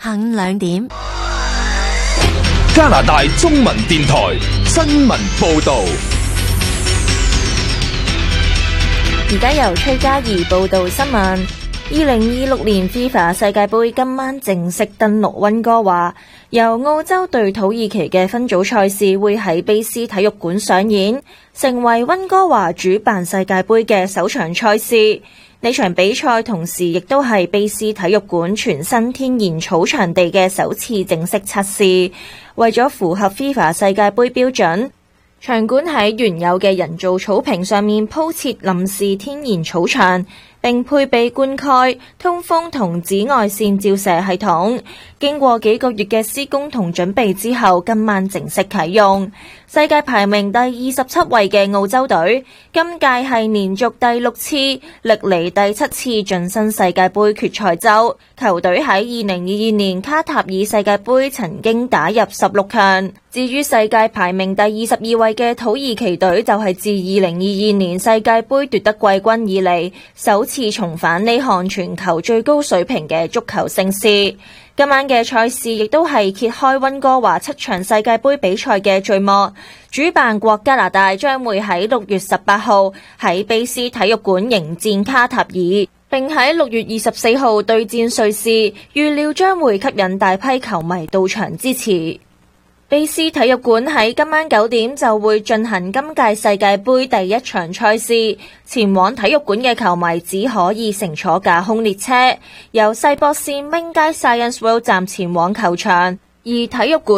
下午2點。 加拿大中文電台新聞報道。 而家由崔嘉怡報道新聞。2026年 FIFA 世界盃今晚正式登陸溫哥華，由澳洲對土耳其嘅分組賽事會喺卑斯體育館上演，成為溫哥華主辦世界盃嘅首場賽事。呢場比賽同時亦都係卑斯體育館全新天然草場地嘅首次正式測試。為咗符合 FIFA 世界盃標準，場館喺原有嘅人造草坪上面鋪設臨時天然草場，並配備灌溉、通風同紫外線照射系統。經過幾個月嘅施工同準備之後，今晚正式啟用。世界排名第27位嘅澳洲隊，今屆係連續第6次、歷嚟第7次晉身世界盃決賽周。球隊喺2022年卡塔爾世界盃曾經打入16強。至於世界排名第22位嘅土耳其隊，就係自2022年世界盃奪得季軍以嚟，首次重返呢項全球最高水平嘅足球盛事。今晚嘅賽事亦都係揭開溫哥華7場世界盃比賽嘅序幕。主辦國加拿大將會喺6月18號喺卑斯體育館迎戰卡塔爾，並喺6月24號對戰瑞士，預料將會吸引大批球迷到場支持。卑斯體育館喺今晚9點就會進行今屆世界盃第一場賽事，前往體育館嘅球迷只可以乘坐架空列車，由世博線 Wing Gai Science World 站前往球場，而體育館